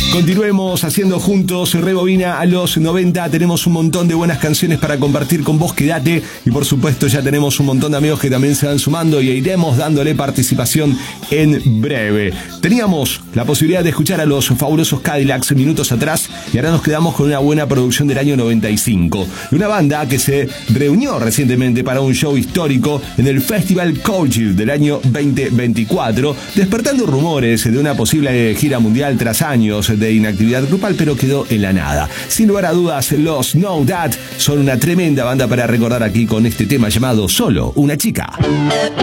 Continuemos haciendo juntos Rebobina a los 90. Tenemos un montón de buenas canciones para compartir con vos. Quédate. Y por supuesto ya tenemos un montón de amigos que también se van sumando y iremos dándole participación en breve. Teníamos la posibilidad de escuchar a los fabulosos Cadillacs minutos atrás y ahora nos quedamos con una buena producción del año 95. De una banda que se reunió recientemente para un show histórico en el Festival Coaching del año 2024, despertando rumores de una posible gira mundial tras años de inactividad grupal, pero quedó en la nada. Sin lugar a dudas, los Know That son una tremenda banda para recordar aquí con este tema llamado Solo una chica.